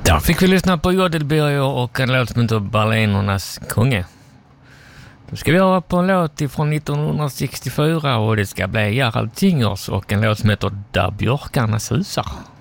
Där fick vi lyssna på Jodelberger och en låt som heter Berlinernas konge. Då ska vi höra på en låt från 1964 och det ska bli Gerald Tingers och en låt som heter Där björkarna susar.